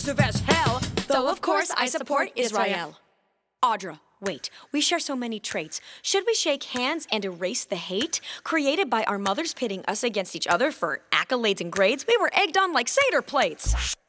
As hell, though of course I support Israel. Audra, wait, we share so many traits. Should we shake hands and erase the hate created by our mothers pitting us against each other for accolades and grades? We were egged on like Seder plates.